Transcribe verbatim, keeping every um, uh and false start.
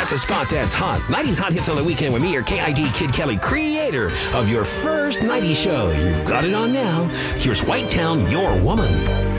the spot that's hot. nineties Hot Hits on the Weekend with me, your K I D Kid Kelly, creator of your first nineties show. You've got it on now. Here's White Town, Your Woman.